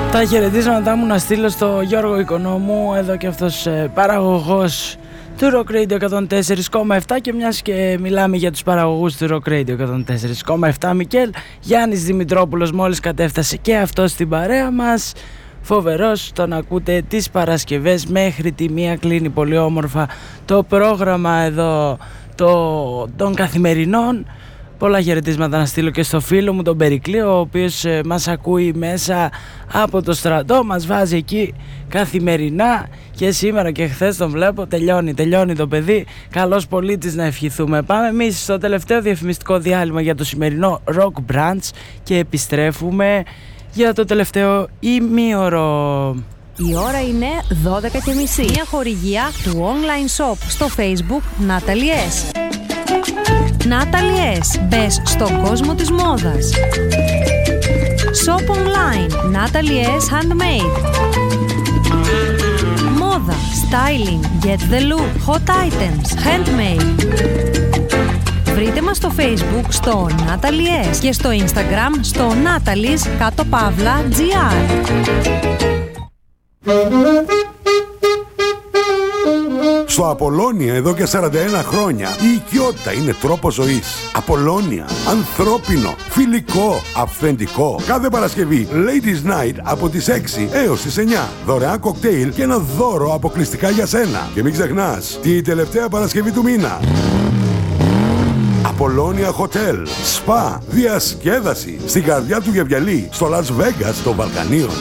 Τα χαιρετίσματα μου να στείλω στο Γιώργο Οικονόμου, εδώ και αυτός παραγωγός του Rock Radio 104,7, και μιας και μιλάμε για τους παραγωγούς του Rock Radio 104,7, Μικέλ, Γιάννης Δημητρόπουλος μόλις κατέφτασε και αυτός στην παρέα μας. Φοβερός, τον ακούτε τις Παρασκευές μέχρι τη 1, κλείνει πολύ όμορφα το πρόγραμμα εδώ των καθημερινών. Πολλά χαιρετίσματα να στείλω και στο φίλο μου τον Περικλή, ο οποίος μας ακούει μέσα από το στρατό, μας βάζει εκεί καθημερινά και σήμερα και χθες τον βλέπω, τελειώνει το παιδί. Καλός πολίτης να ευχηθούμε. Πάμε εμείς στο τελευταίο διαφημιστικό διάλειμμα για το σημερινό Rock Brunch και επιστρέφουμε για το τελευταίο ημίωρο. Η ώρα είναι 12:30. Μια χορηγία του online shop στο Facebook Natalie S. Natalie S. Μπες στον κόσμο της μόδας. Shop online Natalie S. Handmade. Μόδα, styling, get the look, hot items, handmade. Βρείτε μας στο Facebook στο Natalie S και στο Instagram στο Natalie_GR. Στο Απολώνια εδώ και 41 χρόνια η οικειότητα είναι τρόπος ζωής. Απολώνια, ανθρώπινο, φιλικό, αυθεντικό. Κάθε Παρασκευή Ladies Night από τις 6 έως τις 9. Δωρεάν κοκτέιλ και ένα δώρο αποκλειστικά για σένα. Και μην ξεχνάς, τη τελευταία Παρασκευή του μήνα, Απολώνια Hotel, Spa, διασκέδαση στην καρδιά του Γεβιαλή, στο Las Vegas των Βαλκανίων.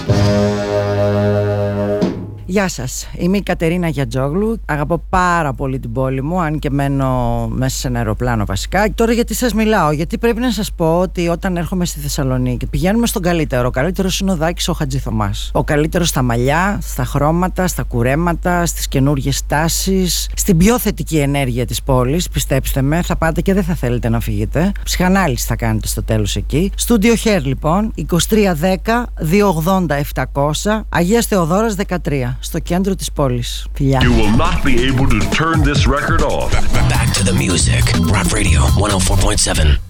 Γεια σας, είμαι η Κατερίνα Γιατζόγλου. Αγαπώ πάρα πολύ την πόλη μου, αν και μένω μέσα σε ένα αεροπλάνο βασικά. Τώρα γιατί σας μιλάω? Γιατί πρέπει να σας πω ότι όταν έρχομαι στη Θεσσαλονίκη πηγαίνουμε στον καλύτερο. Ο καλύτερος είναι ο Δάκης ο Χατζηθωμάς. Ο καλύτερος στα μαλλιά, στα χρώματα, στα κουρέματα, στις καινούργιες τάσεις, στην πιο θετική ενέργεια της πόλης. Πιστέψτε με, θα πάτε και δεν θα θέλετε να φύγετε. Ψυχανάλυση θα κάνετε στο τέλος εκεί. Studio Hair λοιπόν, 2310 280 700, Αγίας Θεοδόρας 13. Στο κέντρο της πόλης. Φιλιά. You will not be able to turn this record off. Back to the music. Rock Radio 104.7.